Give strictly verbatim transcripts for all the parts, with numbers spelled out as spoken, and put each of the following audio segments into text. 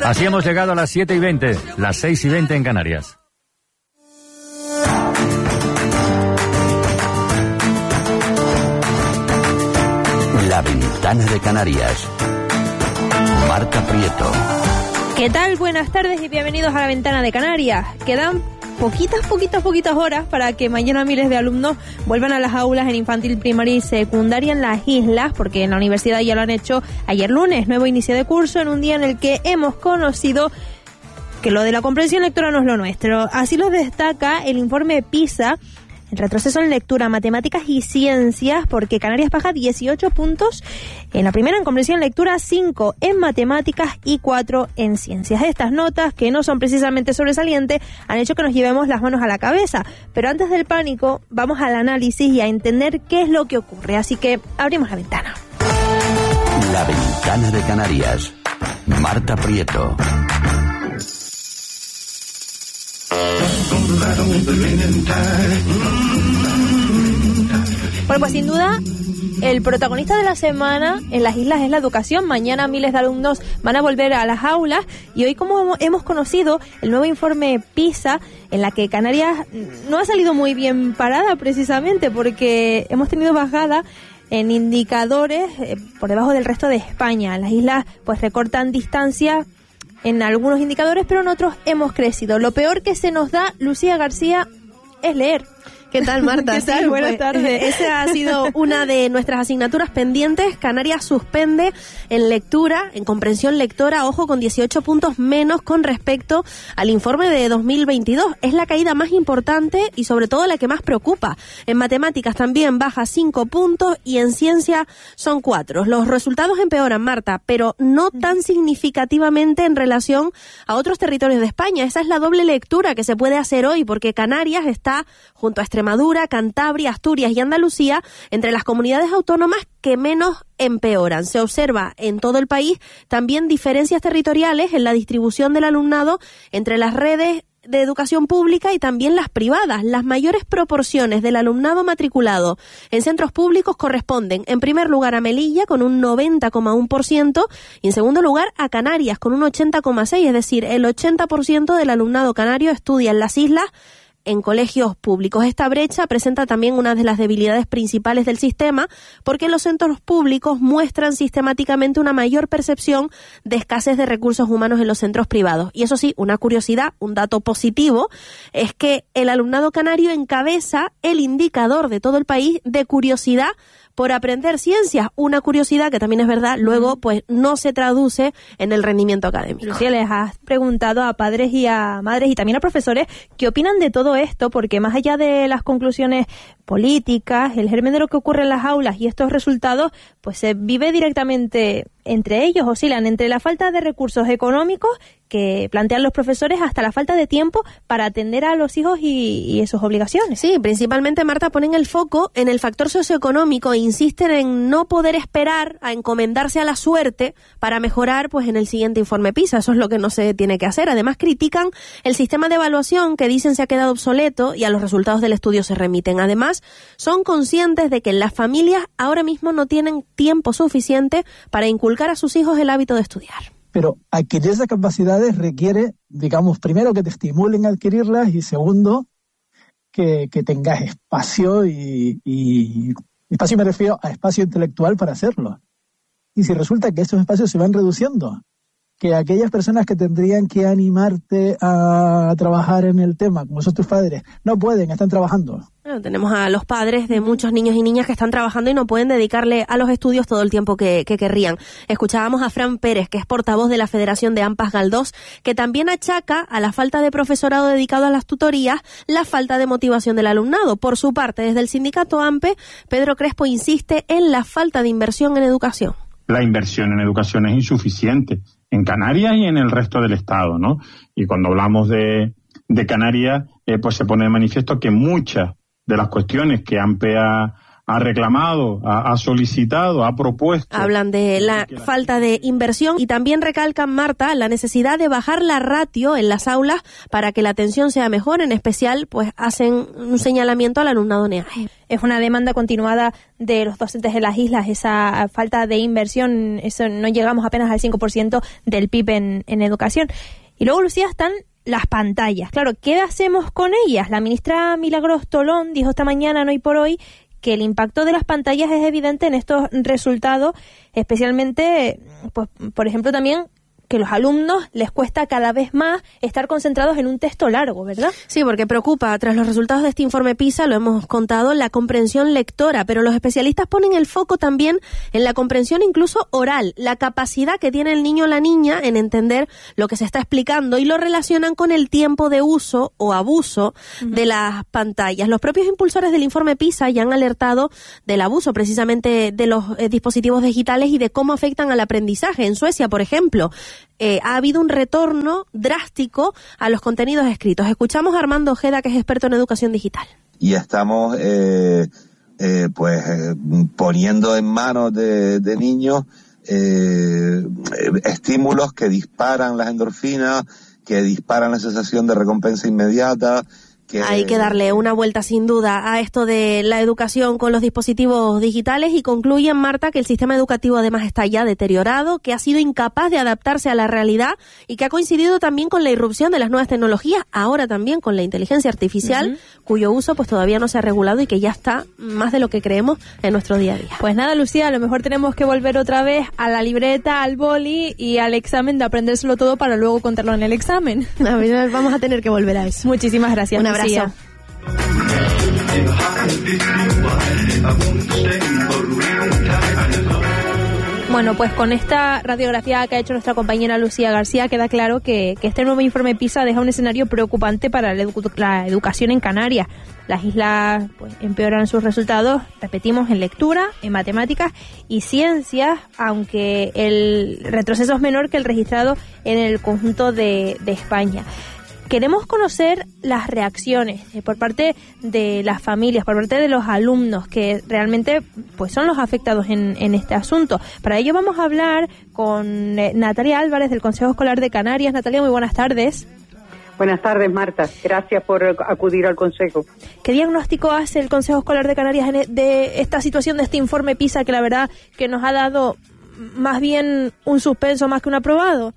Así hemos llegado a las siete y veinte, las seis y veinte en Canarias. La Ventana de Canarias. Marta Prieto. ¿Qué tal? Buenas tardes y bienvenidos a La Ventana de Canarias. Quedan poquitas, poquitas, poquitas horas para que mañana miles de alumnos vuelvan a las aulas en infantil, primaria y secundaria en las islas, porque en la universidad ya lo han hecho ayer lunes, nuevo inicio de curso, en un día en el que hemos conocido que lo de la comprensión lectora no es lo nuestro. Así lo destaca el informe PISA, el retroceso en lectura, matemáticas y ciencias, porque Canarias baja dieciocho puntos en la primera en comprensión lectura, cinco en matemáticas y cuatro en ciencias. Estas notas, que no son precisamente sobresalientes, han hecho que nos llevemos las manos a la cabeza. Pero antes del pánico, vamos al análisis y a entender qué es lo que ocurre. Así que abrimos la ventana. La Ventana de Canarias. Marta Prieto. Bueno, pues sin duda el protagonista de la semana en las islas es la educación. Mañana miles de alumnos van a volver a las aulas y hoy, como hemos conocido, el nuevo informe PISA, en la que Canarias no ha salido muy bien parada precisamente porque hemos tenido bajada en indicadores eh, por debajo del resto de España. Las islas pues recortan distancia en algunos indicadores, pero en otros hemos crecido. Lo peor que se nos da, Lucía García, es leer. ¿Qué tal, Marta? ¿Qué tal? Sí, Buenas pues, tardes. Esa ha sido una de nuestras asignaturas pendientes. Canarias suspende en lectura, en comprensión lectora, ojo, con dieciocho puntos menos con respecto al informe de dos mil veintidós. Es la caída más importante y sobre todo la que más preocupa. En matemáticas también baja cinco puntos y en ciencia son cuatro. Los resultados empeoran, Marta, pero no tan significativamente en relación a otros territorios de España. Esa es la doble lectura que se puede hacer hoy, porque Canarias está junto a Extremadura, Cantabria, Asturias y Andalucía entre las comunidades autónomas que menos empeoran. Se observa en todo el país también diferencias territoriales en la distribución del alumnado entre las redes de educación pública y también las privadas. Las mayores proporciones del alumnado matriculado en centros públicos corresponden, en primer lugar, a Melilla, con un noventa coma uno por ciento, y en segundo lugar, a Canarias, con un ochenta coma seis por ciento, es decir, el ochenta por ciento del alumnado canario estudia en las islas en colegios públicos. Esta brecha presenta también una de las debilidades principales del sistema, porque los centros públicos muestran sistemáticamente una mayor percepción de escasez de recursos humanos en los centros privados. Y eso sí, una curiosidad, un dato positivo, es que el alumnado canario encabeza el indicador de todo el país de curiosidad por aprender ciencias, una curiosidad que también es verdad, luego pues no se traduce en el rendimiento académico. Lucía, les has preguntado a padres y a madres y también a profesores qué opinan de todo esto, porque más allá de las conclusiones políticas, el germen de lo que ocurre en las aulas y estos resultados, pues se vive directamente entre ellos, oscilan entre la falta de recursos económicos que plantean los profesores hasta la falta de tiempo para atender a los hijos y, y sus obligaciones. Sí, principalmente, Marta, ponen el foco en el factor socioeconómico e insisten en no poder esperar a encomendarse a la suerte para mejorar pues en el siguiente informe PISA. Eso es lo que no se tiene que hacer. Además, critican el sistema de evaluación que dicen se ha quedado obsoleto y a los resultados del estudio se remiten. Además, son conscientes de que las familias ahora mismo no tienen tiempo suficiente para inculcar a sus hijos el hábito de estudiar. Pero adquirir esas capacidades requiere, digamos, primero que te estimulen a adquirirlas y segundo, que, que tengas espacio y, y espacio me refiero a espacio intelectual para hacerlo. Y si resulta que estos espacios se van reduciendo, que aquellas personas que tendrían que animarte a trabajar en el tema, como son tus padres, no pueden, están trabajando. Bueno, tenemos a los padres de muchos niños y niñas que están trabajando y no pueden dedicarle a los estudios todo el tiempo que, que querrían. Escuchábamos a Fran Pérez, que es portavoz de la Federación de AMPAs Galdós, que también achaca a la falta de profesorado dedicado a las tutorías la falta de motivación del alumnado. Por su parte, desde el sindicato AMPE, Pedro Crespo insiste en la falta de inversión en educación. La inversión en educación es insuficiente en Canarias y en el resto del Estado, ¿no? Y cuando hablamos de, de Canarias, eh, pues se pone de manifiesto que muchas de las cuestiones que AMPE ha, ha reclamado, ha, ha solicitado, ha propuesto. Hablan de la falta de inversión y también recalcan, Marta, la necesidad de bajar la ratio en las aulas para que la atención sea mejor. En especial, pues hacen un señalamiento al alumnado N E A E. Es una demanda continuada de los docentes de las islas, esa falta de inversión. Eso, no llegamos apenas al cinco por ciento del P I B en, en educación. Y luego, Lucía, están las pantallas. Claro, ¿qué hacemos con ellas? La ministra Milagros Tolón dijo esta mañana, en Hoy por Hoy, que el impacto de las pantallas es evidente en estos resultados, especialmente, pues, por ejemplo, también que los alumnos les cuesta cada vez más estar concentrados en un texto largo, ¿verdad? Sí, porque preocupa, tras los resultados de este informe PISA, lo hemos contado, la comprensión lectora, pero los especialistas ponen el foco también en la comprensión incluso oral, la capacidad que tiene el niño o la niña en entender lo que se está explicando, y lo relacionan con el tiempo de uso o abuso uh-huh. de las pantallas. Los propios impulsores del informe PISA ya han alertado del abuso precisamente de los eh, dispositivos digitales y de cómo afectan al aprendizaje. En Suecia, por ejemplo, Eh, ha habido un retorno drástico a los contenidos escritos. Escuchamos a Armando Ojeda, que es experto en educación digital. Y estamos eh, eh, pues eh, poniendo en manos de, de niños eh, estímulos que disparan las endorfinas, que disparan la sensación de recompensa inmediata. Que... Hay que darle una vuelta sin duda a esto de la educación con los dispositivos digitales, y concluyen, Marta, que el sistema educativo además está ya deteriorado, que ha sido incapaz de adaptarse a la realidad y que ha coincidido también con la irrupción de las nuevas tecnologías, ahora también con la inteligencia artificial, uh-huh. cuyo uso pues todavía no se ha regulado y que ya está más de lo que creemos en nuestro día a día. Pues nada, Lucía, a lo mejor tenemos que volver otra vez a la libreta, al boli y al examen de aprendérselo todo para luego contarlo en el examen. A ver, vamos a tener que volver a eso. Muchísimas gracias. Un abrazo. Lucía. Bueno, pues con esta radiografía que ha hecho nuestra compañera Lucía García, queda claro que, que este nuevo informe PISA deja un escenario preocupante para la, edu- la educación en Canarias. Las islas pues, empeoran sus resultados, repetimos, en lectura, en matemáticas y ciencias, aunque el retroceso es menor que el registrado en el conjunto de, de España. Queremos conocer las reacciones eh, por parte de las familias, por parte de los alumnos, que realmente pues son los afectados en, en este asunto. Para ello vamos a hablar con eh, Natalia Álvarez, del Consejo Escolar de Canarias. Natalia, muy buenas tardes. Buenas tardes, Marta. Gracias por acudir al Consejo. ¿Qué diagnóstico hace el Consejo Escolar de Canarias de esta situación, de este informe PISA, que la verdad que nos ha dado más bien un suspenso más que un aprobado?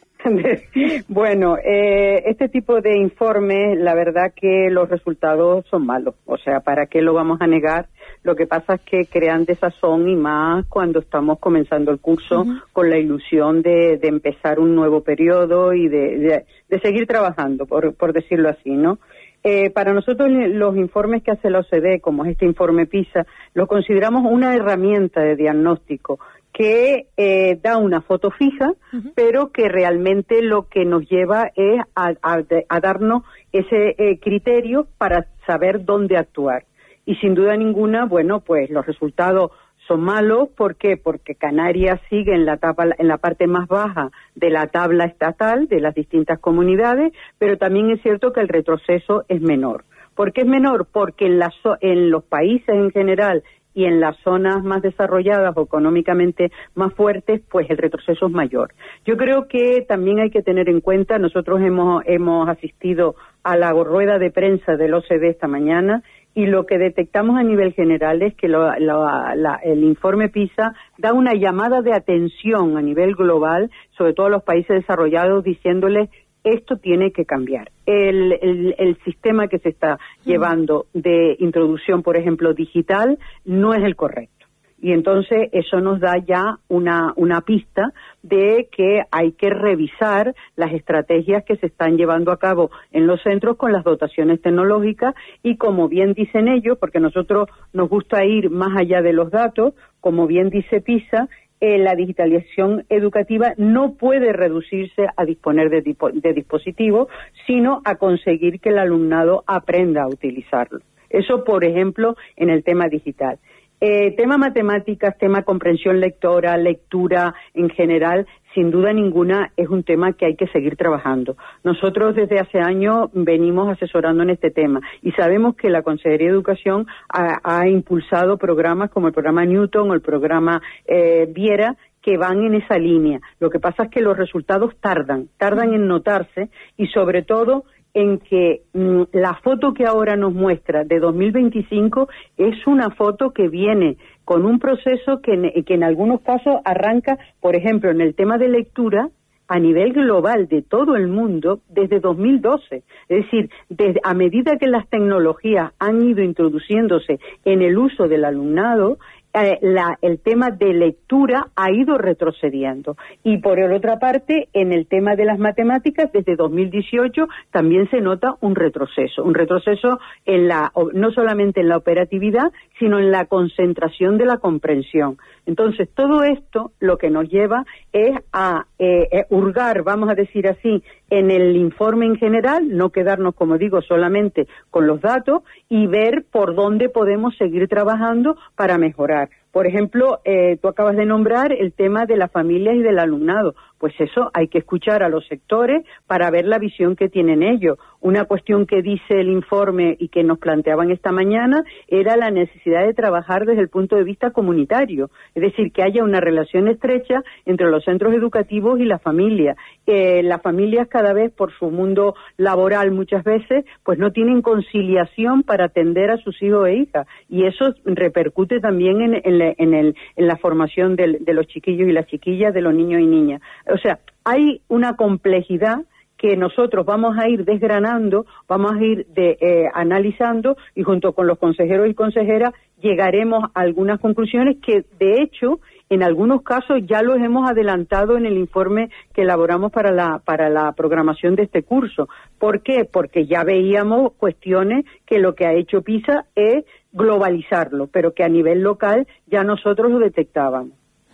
Bueno, eh, este tipo de informes, la verdad que los resultados son malos. O sea, ¿para qué lo vamos a negar? Lo que pasa es que crean desazón, y más cuando estamos comenzando el curso uh-huh. con la ilusión de, de empezar un nuevo periodo y de, de, de seguir trabajando, por, por decirlo así, ¿no? Eh, para nosotros los informes que hace la O C D E, como es este informe PISA, lo consideramos una herramienta de diagnóstico que eh, da una foto fija, uh-huh. pero que realmente lo que nos lleva es a, a, a darnos ese eh, criterio para saber dónde actuar. Y sin duda ninguna, bueno, pues los resultados son malos. ¿Por qué? Porque Canarias sigue en la, tapa, en la parte más baja de la tabla estatal de las distintas comunidades, pero también es cierto que el retroceso es menor. ¿Por qué es menor? Porque en, la, en los países en general y en las zonas más desarrolladas o económicamente más fuertes, pues el retroceso es mayor. Yo creo que también hay que tener en cuenta, nosotros hemos, hemos asistido a la rueda de prensa del O C D E esta mañana, y lo que detectamos a nivel general es que lo, lo, la, el informe PISA da una llamada de atención a nivel global, sobre todo a los países desarrollados, diciéndoles esto tiene que cambiar. El, el, el sistema que se está llevando de introducción, por ejemplo, digital, no es el correcto. Y entonces eso nos da ya una, una pista de que hay que revisar las estrategias que se están llevando a cabo en los centros con las dotaciones tecnológicas, y como bien dicen ellos, porque a nosotros nos gusta ir más allá de los datos, como bien dice PISA, Eh, la digitalización educativa no puede reducirse a disponer de, tipo, de dispositivos, sino a conseguir que el alumnado aprenda a utilizarlo. Eso, por ejemplo, en el tema digital. Eh, tema matemáticas, tema comprensión lectora, lectura en general, sin duda ninguna es un tema que hay que seguir trabajando. Nosotros desde hace años venimos asesorando en este tema y sabemos que la Consejería de Educación ha, ha impulsado programas como el programa Newton o el programa eh, Viera, que van en esa línea. Lo que pasa es que los resultados tardan, tardan en notarse y sobre todo en que mmm, la foto que ahora nos muestra de dos mil veinticinco es una foto que viene con un proceso que en, que en algunos casos arranca, por ejemplo, en el tema de lectura, a nivel global de todo el mundo desde dos mil doce. Es decir, desde, a medida que las tecnologías han ido introduciéndose en el uso del alumnado, Eh, la, el tema de lectura ha ido retrocediendo. Y por otra parte, en el tema de las matemáticas, desde dos mil dieciocho también se nota un retroceso, un retroceso en la, no solamente en la operatividad, sino en la concentración de la comprensión. Entonces, todo esto lo que nos lleva es a eh, hurgar, vamos a decir así, en el informe en general, no quedarnos, como digo, solamente con los datos y ver por dónde podemos seguir trabajando para mejorar. Por ejemplo, eh, tú acabas de nombrar el tema de las familias y del alumnado. Pues eso, hay que escuchar a los sectores para ver la visión que tienen ellos. Una cuestión que dice el informe y que nos planteaban esta mañana era la necesidad de trabajar desde el punto de vista comunitario. Es decir, que haya una relación estrecha entre los centros educativos y la familia. Eh, las familias cada vez, por su mundo laboral muchas veces, pues no tienen conciliación para atender a sus hijos e hijas. Y eso repercute también en, en, la, en, el, en la formación de, de los chiquillos y las chiquillas, de los niños y niñas. O sea, hay una complejidad que nosotros vamos a ir desgranando, vamos a ir de, eh, analizando y junto con los consejeros y consejeras llegaremos a algunas conclusiones que, de hecho, en algunos casos ya los hemos adelantado en el informe que elaboramos para la, para la programación de este curso. ¿Por qué? Porque ya veíamos cuestiones que lo que ha hecho PISA es globalizarlo, pero que a nivel local ya nosotros lo detectábamos.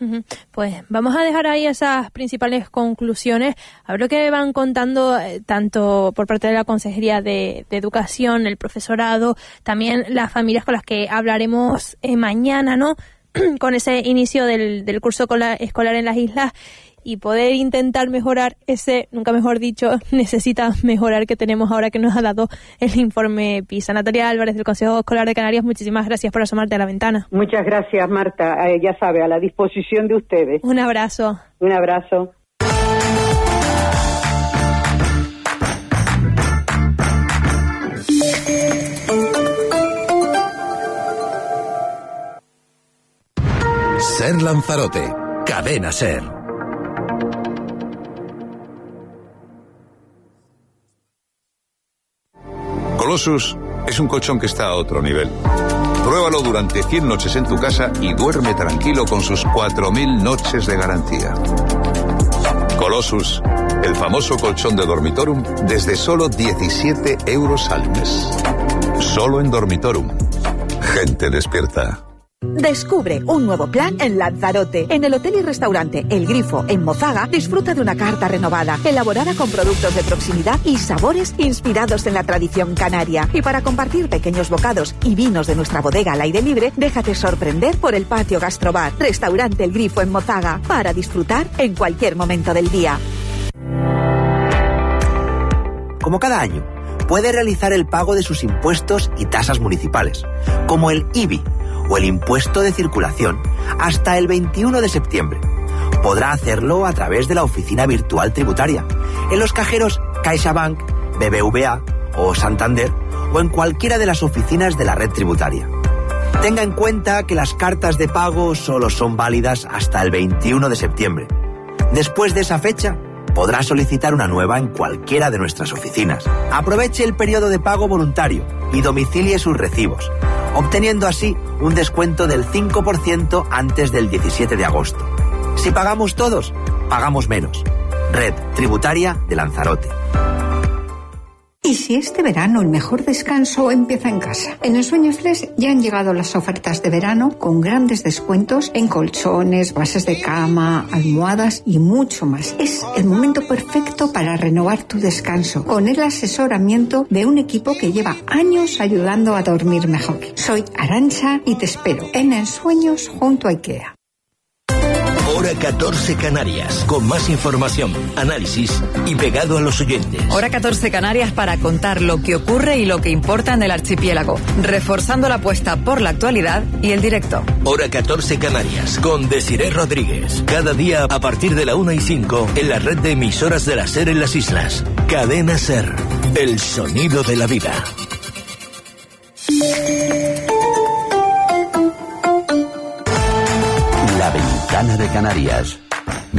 Pues vamos a dejar ahí esas principales conclusiones. A ver lo que van contando eh, tanto por parte de la Consejería de, de Educación, el profesorado, también las familias con las que hablaremos eh, mañana, ¿no? Con ese inicio del, del curso escolar en las islas y poder intentar mejorar ese, nunca mejor dicho, necesita mejorar que tenemos ahora que nos ha dado el informe PISA. Natalia Álvarez, del Consejo Escolar de Canarias, muchísimas gracias por asomarte a la ventana. Muchas gracias, Marta. Eh, ya sabe, a la disposición de ustedes. Un abrazo. Un abrazo. Ser Lanzarote, Cadena Ser. Colossus es un colchón que está a otro nivel. Pruébalo durante cien noches en tu casa y duerme tranquilo con sus cuatro mil noches de garantía. Colossus, el famoso colchón de Dormitorum, desde solo diecisiete euros al mes. Solo en Dormitorum. Gente despierta. Descubre un nuevo plan en Lanzarote. En el hotel y restaurante El Grifo, en Mozaga, disfruta de una carta renovada, elaborada con productos de proximidad y sabores inspirados en la tradición canaria. Y para compartir pequeños bocados y vinos de nuestra bodega al aire libre, déjate sorprender por el patio Gastrobar. Restaurante El Grifo en Mozaga, para disfrutar en cualquier momento del día. Como cada año, puede realizar el pago de sus impuestos y tasas municipales, como el I B I o el impuesto de circulación, hasta el veintiuno de septiembre. Podrá hacerlo a través de la oficina virtual tributaria, en los cajeros CaixaBank, B B V A o Santander, o en cualquiera de las oficinas de la red tributaria. Tenga en cuenta que las cartas de pago solo son válidas hasta el veintiuno de septiembre. Después de esa fecha, podrá solicitar una nueva en cualquiera de nuestras oficinas. Aproveche el periodo de pago voluntario y domicilie sus recibos, obteniendo así un descuento del cinco por ciento antes del diecisiete de agosto. Si pagamos todos, pagamos menos. Red Tributaria de Lanzarote. ¿Y si este verano el mejor descanso empieza en casa? En Ensueño Flex ya han llegado las ofertas de verano con grandes descuentos en colchones, bases de cama, almohadas y mucho más. Es el momento perfecto para renovar tu descanso con el asesoramiento de un equipo que lleva años ayudando a dormir mejor. Soy Arantxa y te espero en Ensueños junto a IKEA. Hora catorce Canarias, con más información, análisis y pegado a los oyentes. Hora catorce Canarias para contar lo que ocurre y lo que importa en el archipiélago, reforzando la apuesta por la actualidad y el directo. Hora catorce Canarias, con Desiree Rodríguez. Cada día a partir de la una y cinco en la red de emisoras de la SER en las islas. Cadena SER, el sonido de la vida. La Ventana de Canarias.